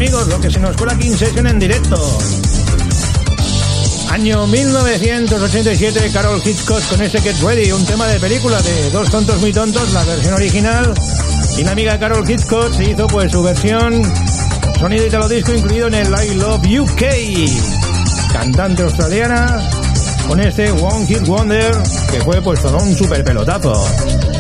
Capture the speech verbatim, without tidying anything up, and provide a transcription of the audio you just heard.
amigos, lo que se nos cuela aquí en sesión en directo. Año mil novecientos ochenta y siete, Carol Hitchcock con ese Get Ready, un tema de película de Dos tontos muy tontos, la versión original. Y la amiga Carol Hitchcock se hizo pues su versión sonido italo disco incluido en el I Love U K. Cantante australiana con este One Hit Wonder que fue pues todo un super pelotazo.